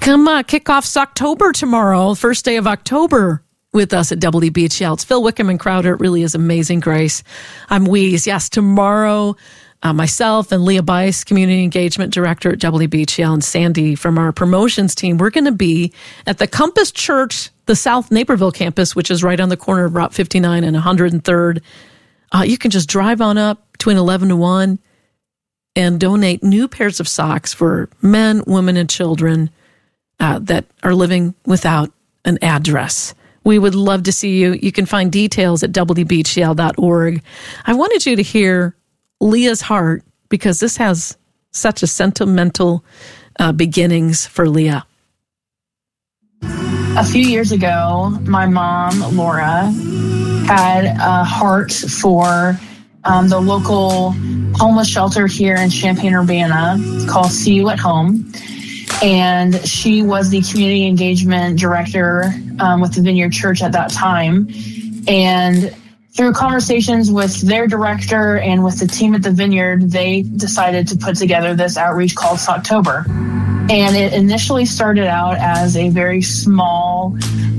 Come kick off Socktober tomorrow, first day of October, with us at WBGL. It's Phil Wickham and Crowder. It really is amazing grace. I'm Weeze. Yes, tomorrow, myself and Leah Bice, Community Engagement Director at WBGL, and Sandy from our promotions team, we're going to be at the Compass Church, the South Naperville campus, which is right on the corner of Route 59 and 103rd. You can just drive on up between 11 to 1 and donate new pairs of socks for men, women, and children that are living without an address. We would love to see you. You can find details at WBGL.org. I wanted you to hear Leah's heart because this has such a sentimental beginnings for Leah. A few years ago, my mom, Laura, had a heart for the local homeless shelter here in Champaign-Urbana called See You at Home. And she was the community engagement director with the Vineyard Church at that time. And through conversations with their director and with the team at the Vineyard, they decided to put together this outreach called Socktober. And it initially started out as a very small,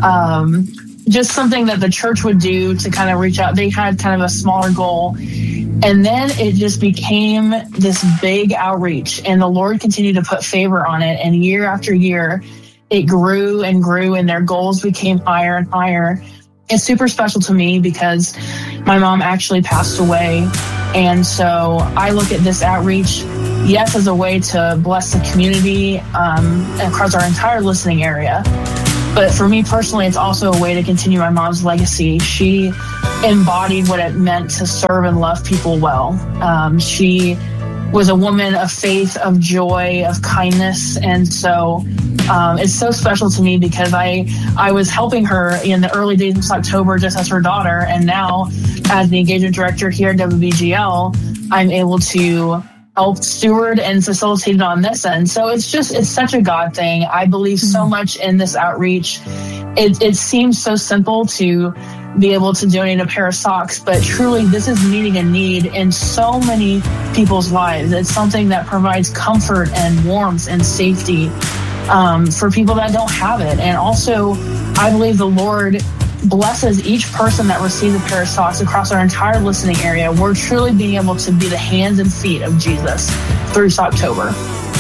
just something that the church would do to kind of reach out. They had kind of a smaller goal. And then it just became this big outreach, and the Lord continued to put favor on it. And year after year, it grew and grew, and their goals became higher and higher. It's super special to me because my mom actually passed away. And so I look at this outreach, yes, as a way to bless the community across our entire listening area. But for me personally, it's also a way to continue my mom's legacy. She embodied what it meant to serve and love people well. She was a woman of faith, of joy, of kindness. And so it's so special to me because I was helping her in the early days of October just as her daughter. And now as the engagement director here at WBGL, I'm able to help steward and facilitate it on this end. So it's such a God thing. I believe so much in this outreach. It seems so simple to be able to donate a pair of socks, but truly this is meeting a need in so many people's lives. It's something that provides comfort and warmth and safety for people that don't have it. And also, I believe the Lord blesses each person that receives a pair of socks across our entire listening area. We're truly being able to be the hands and feet of Jesus through Socktober.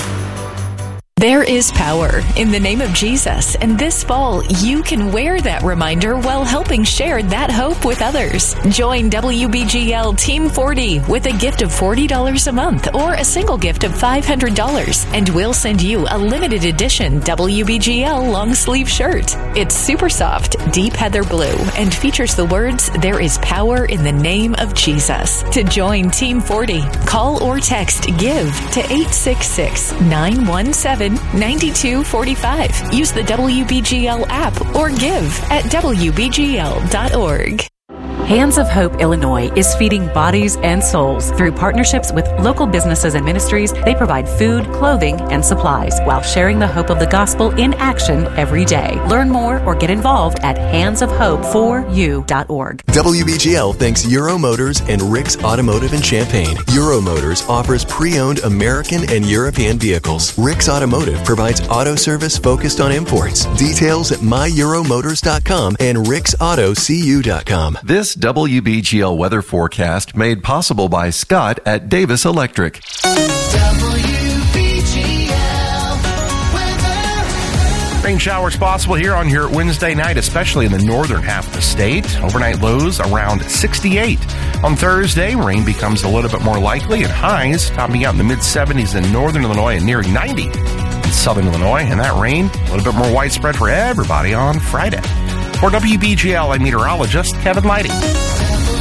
There is power in the name of Jesus, and this fall you can wear that reminder while helping share that hope with others. Join WBGL Team 40 with a gift of $40 a month or a single gift of $500, and we'll send you a limited edition WBGL long sleeve shirt. It's super soft, deep heather blue, and features the words, "There is power in the name of Jesus." To join Team 40, call or text GIVE to 866-917-9245. Use the WBGL app or give at WBGL.org. Hands of Hope Illinois is feeding bodies and souls. Through partnerships with local businesses and ministries, they provide food, clothing, and supplies while sharing the hope of the gospel in action every day. Learn more or get involved at handsofhope4u.org. WBGL thanks Euro Motors and Rick's Automotive in Champaign. Euro Motors offers pre-owned American and European vehicles. Rick's Automotive provides auto service focused on imports. Details at myEuroMotors.com and ricksautocu.com. This WBGL weather forecast made possible by Scott at Davis Electric. Rain showers possible here on your Wednesday night, especially in the northern half of the state. Overnight lows around 68. On Thursday, rain becomes a little bit more likely and highs topping out in the mid-70s in northern Illinois and nearing 90 in southern Illinois. And that rain, a little bit more widespread for everybody on Friday. For WBGL, I'm meteorologist Kevin Leidy.